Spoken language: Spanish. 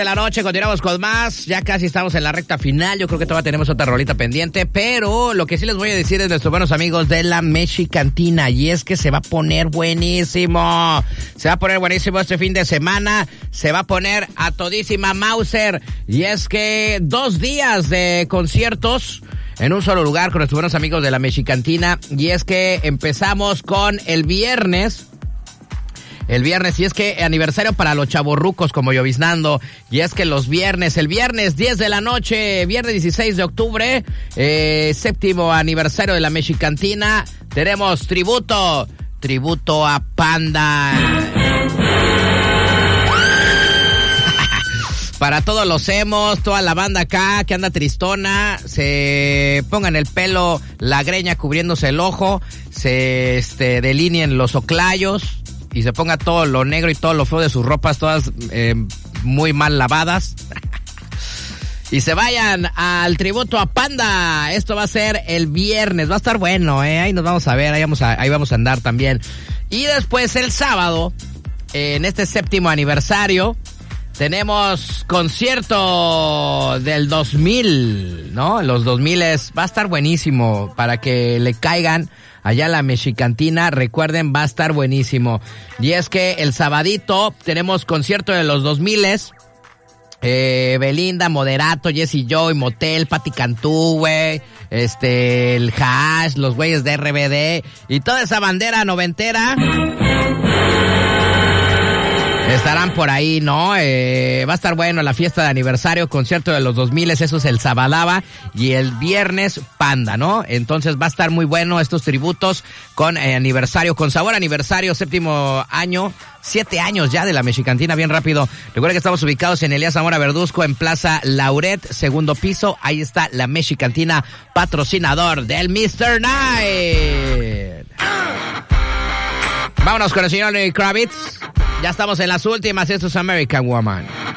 De la noche, continuamos con más. Ya casi estamos en la recta final. Yo creo que todavía tenemos otra rolita pendiente. Pero lo que sí les voy a decir es de nuestros buenos amigos de la Mexicantina. Y es que se va a poner buenísimo. Se va a poner buenísimo este fin de semana. Se va a poner a todísima Mauser. Y es que 2 días de conciertos en un solo lugar con nuestros buenos amigos de la Mexicantina. Y es que empezamos con el viernes, y es que aniversario para los chavorrucos como Lloviznando, y es que el viernes 10 de la noche, viernes 16 de octubre, séptimo aniversario de la Mexicantina, tenemos tributo a Panda. Para todos los emos, toda la banda acá que anda tristona, se pongan el pelo, la greña cubriéndose el ojo, se delineen los oclayos y se ponga todo lo negro y todo lo feo de sus ropas, todas muy mal lavadas. Y se vayan al tributo a Panda. Esto va a ser el viernes, va a estar bueno, ahí nos vamos a ver, ahí vamos a andar también. Y después el sábado, en este séptimo aniversario, tenemos concierto del 2000, ¿no? Los 2000 va a estar buenísimo para que le caigan allá a la Mexicantina. Recuerden, va a estar buenísimo. Y es que el sabadito tenemos concierto de los 2000. Belinda, Moderato, Jesse Joy, Motel, Pati Cantú, güey. El Hash, los güeyes de RBD y toda esa bandera noventera estarán por ahí, ¿no? Va a estar bueno la fiesta de aniversario, concierto de los 2000, eso es el Sabadaba, y el viernes Panda, ¿no? Entonces va a estar muy bueno estos tributos con aniversario, con sabor aniversario, séptimo año, 7 años ya de la Mexicantina, bien rápido. Recuerden que estamos ubicados en Elías Zamora Verduzco, en Plaza Lauret, segundo piso. Ahí está la Mexicantina, patrocinador del Mr. Night. Vámonos con el señor Lenny Kravitz. Ya estamos en las últimas. Esto es American Woman.